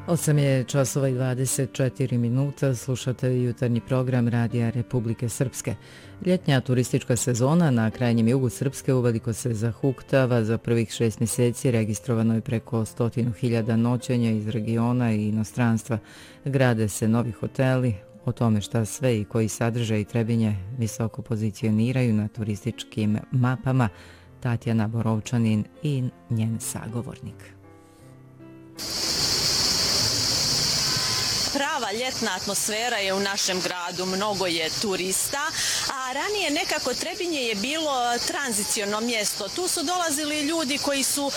8 je časova i 24 minuta, slušate jutarnji program Radija Republike Srpske. Ljetnja turistička sezona na krajnjem jugu Srpske uveliko se zahuktava. Za prvih 6 mjeseci registrovano je preko 100.000 noćenja iz regiona i inostranstva. Grade se novi hoteli. O tome šta sve i koji sadržaj Trebinje visoko pozicioniraju na turističkim mapama, Tatjana Borovčanin i njen sagovornik. Prava ljetna atmosfera je u našem gradu, mnogo je turista, a ranije nekako Trebinje je bilo tranziciono mjesto. Tu su dolazili ljudi koji su